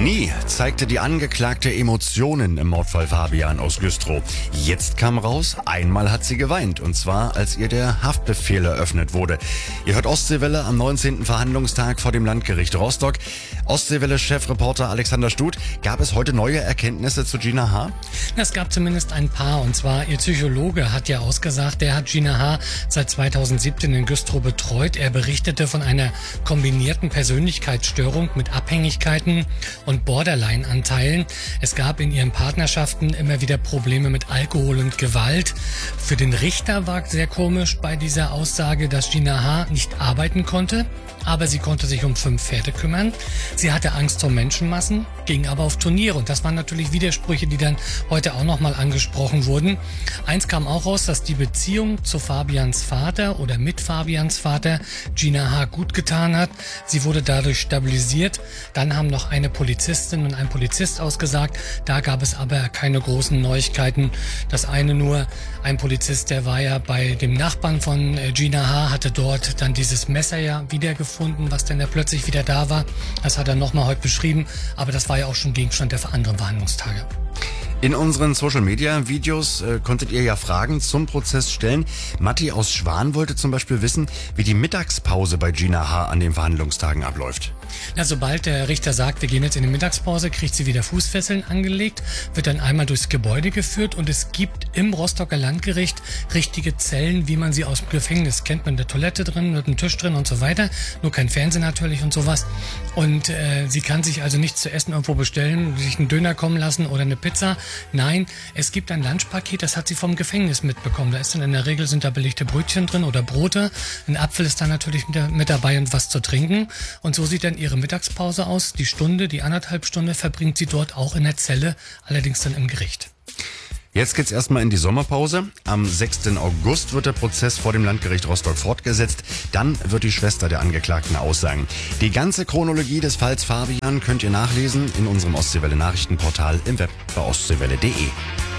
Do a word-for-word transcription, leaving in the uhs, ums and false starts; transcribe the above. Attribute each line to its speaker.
Speaker 1: Nie zeigte die Angeklagte Emotionen im Mordfall Fabian aus Güstrow. Jetzt kam raus, einmal hat sie geweint, und zwar als ihr der Haftbefehl eröffnet wurde. Ihr hört Ostseewelle am neunzehnten Verhandlungstag vor dem Landgericht Rostock. Ostseewelle-Chefreporter Alexander Stut, gab es heute neue Erkenntnisse zu Gina H.?
Speaker 2: Es gab zumindest ein paar, und zwar ihr Psychologe hat ja ausgesagt, der hat Gina H. seit zweitausendsiebzehn in Güstrow betreut. Er berichtete von einer kombinierten Persönlichkeitsstörung mit Abhängigkeiten und Borderline-Anteilen. Es gab in ihren Partnerschaften immer wieder Probleme mit Alkohol und Gewalt. Für den Richter war sehr komisch bei dieser Aussage, dass Gina H. nicht arbeiten konnte, aber sie konnte sich um fünf Pferde kümmern. Sie hatte Angst vor Menschenmassen, ging aber auf Turniere, und das waren natürlich Widersprüche, die dann heute auch nochmal angesprochen wurden. Eins kam auch raus, dass die Beziehung zu Fabians Vater oder mit Fabians Vater Gina H. gut getan hat. Sie wurde dadurch stabilisiert. Dann haben noch eine Polizistin und ein Polizist ausgesagt. Da gab es aber keine großen Neuigkeiten. Das eine nur, ein Polizist, der war ja bei dem Nachbarn von Gina H., hatte dort dann dieses Messer ja wiedergefunden, was dann ja plötzlich wieder da war. Das hat er nochmal heute beschrieben, aber das war ja auch schon Gegenstand der anderen Verhandlungstage.
Speaker 1: In unseren Social-Media-Videos äh, konntet ihr ja Fragen zum Prozess stellen. Matti aus Schwan wollte zum Beispiel wissen, wie die Mittagspause bei Gina H. an den Verhandlungstagen abläuft.
Speaker 2: Na, sobald der Richter sagt, wir gehen jetzt in die Mittagspause, kriegt sie wieder Fußfesseln angelegt, wird dann einmal durchs Gebäude geführt, und es gibt im Rostocker Landgericht richtige Zellen, wie man sie aus dem Gefängnis kennt, mit einer Toilette drin, mit einem Tisch drin und so weiter, nur kein Fernsehen natürlich und sowas. Und äh, sie kann sich also nichts zu essen irgendwo bestellen, sich einen Döner kommen lassen oder eine Pizza. Nein, es gibt ein Lunchpaket, das hat sie vom Gefängnis mitbekommen. Da ist dann in der Regel, sind da belegte Brötchen drin oder Brote. Ein Apfel ist dann natürlich mit, mit dabei und was zu trinken. Und so sieht dann ihre Mittagspause aus. Die Stunde, die anderthalb Stunde verbringt sie dort auch in der Zelle, allerdings dann im Gericht.
Speaker 1: Jetzt geht's erstmal in die Sommerpause. Am sechsten August wird der Prozess vor dem Landgericht Rostock fortgesetzt. Dann wird die Schwester der Angeklagten aussagen. Die ganze Chronologie des Falls Fabian könnt ihr nachlesen in unserem Ostseewelle Nachrichtenportal im Web bei ostseewelle punkt de.